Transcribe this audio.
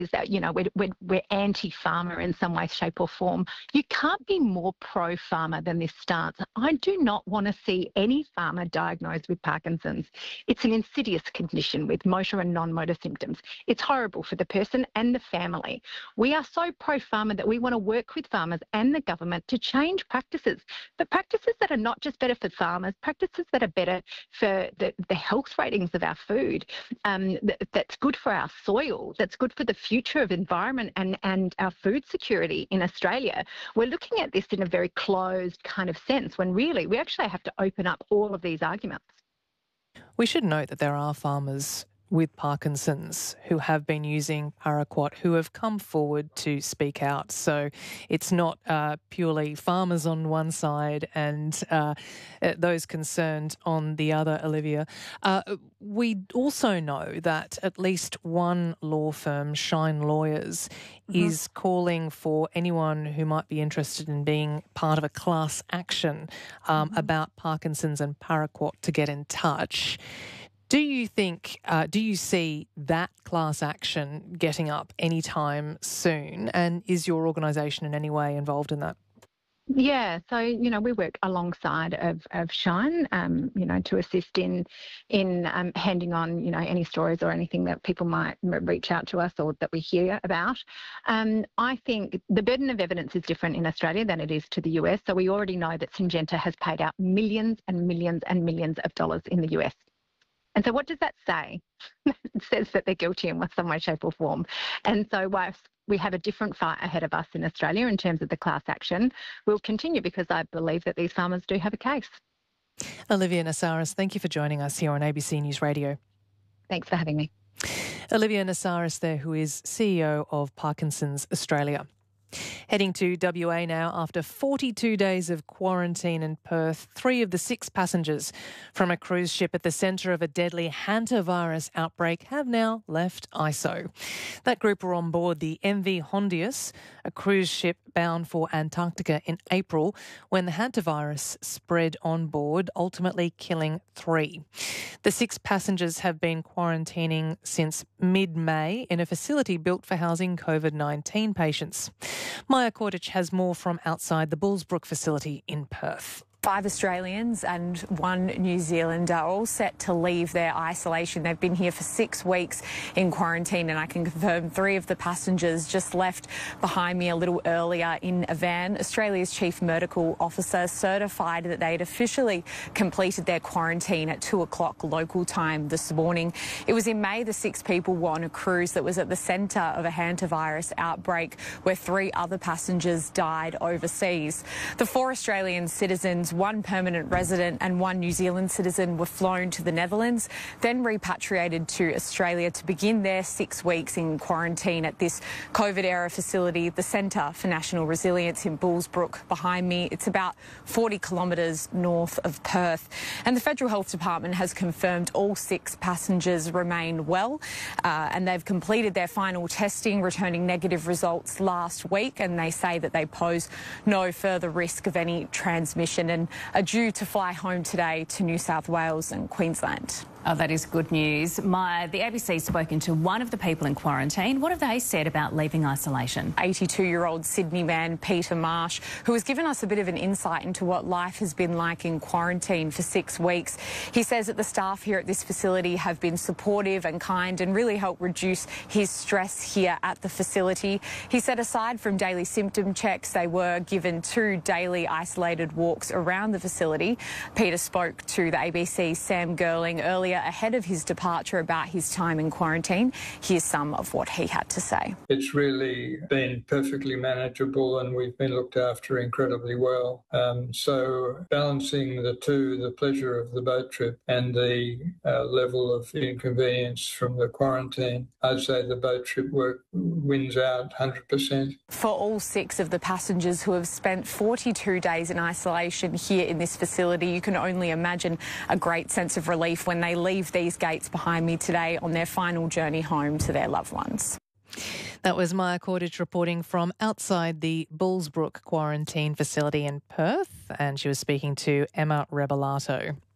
that, we're anti-farmer in some way, shape or form. You can't be more pro-farmer than this stance. I do not want to see any farmer diagnosed with Parkinson's. It's an insidious condition with motor and non-motor symptoms. It's horrible for the person and the family. We are so pro-farmer that we want to work with farmers and the government to change practices, but practices that are not just better for farmers, practices that are better for the health ratings of our food, that's good for our soil, that's good for the future of environment and our food security in Australia. We're looking at this in a very closed kind of sense when really we actually have to open up all of these arguments. We should note that there are farmers with Parkinson's who have been using paraquat who have come forward to speak out. So it's not purely farmers on one side and those concerned on the other, Olivia. We also know that at least one law firm, Shine Lawyers, is calling for anyone who might be interested in being part of a class action about Parkinson's and paraquat to get in touch. Do you see that class action getting up anytime soon? And is your organisation in any way involved in that? Yeah, so, we work alongside of Shine, to assist in handing on, any stories or anything that people might reach out to us or that we hear about. I think the burden of evidence is different in Australia than it is to the US. So we already know that Syngenta has paid out millions and millions and millions of dollars in the US. And so what does that say? It says that they're guilty in some way, shape or form. And so whilst we have a different fight ahead of us in Australia in terms of the class action, we'll continue because I believe that these farmers do have a case. Olivia Nassaris, thank you for joining us here on ABC News Radio. Thanks for having me. Olivia Nassaris there, who is CEO of Parkinson's Australia. Heading to WA now, after 42 days of quarantine in Perth, 3 of the 6 passengers from a cruise ship at the centre of a deadly hantavirus outbreak have now left ISO. That group were on board the MV Hondius, a cruise ship bound for Antarctica in April, when the hantavirus spread on board, ultimately killing 3. The 6 passengers have been quarantining since mid-May in a facility built for housing COVID-19 patients. Maya Kordich has more from outside the Bullsbrook facility in Perth. 5 Australians and 1 New Zealander are all set to leave their isolation. They've been here for 6 weeks in quarantine, and I can confirm 3 of the passengers just left behind me a little earlier in a van. Australia's Chief Medical Officer certified that they'd officially completed their quarantine at 2 o'clock local time this morning. It was in May the 6 people were on a cruise that was at the centre of a hantavirus outbreak where 3 other passengers died overseas. The 4 Australian citizens, 1 permanent resident and 1 New Zealand citizen, were flown to the Netherlands, then repatriated to Australia to begin their 6 weeks in quarantine at this COVID-era facility, the Centre for National Resilience in Bullsbrook behind me. It's about 40 kilometres north of Perth. And the Federal Health Department has confirmed all 6 passengers remain well, and they've completed their final testing, returning negative results last week, and they say that they pose no further risk of any transmission and are due to fly home today to New South Wales and Queensland. Oh, that is good news. The ABC's spoken to one of the people in quarantine. What have they said about leaving isolation? 82-year-old Sydney man Peter Marsh, who has given us a bit of an insight into what life has been like in quarantine for 6 weeks. He says that the staff here at this facility have been supportive and kind and really helped reduce his stress here at the facility. He said aside from daily symptom checks, they were given 2 daily isolated walks around the facility. Peter spoke to the ABC's Sam Girling earlier ahead of his departure about his time in quarantine. Here's some of what he had to say. It's really been perfectly manageable and we've been looked after incredibly well. So balancing the two, the pleasure of the boat trip and the level of inconvenience from the quarantine, I'd say the boat trip wins out 100%. For all 6 of the passengers who have spent 42 days in isolation here in this facility, you can only imagine a great sense of relief when they leave these gates behind me today on their final journey home to their loved ones. That was Maya Kordich reporting from outside the Bullsbrook quarantine facility in Perth, and she was speaking to Emma Rebelato.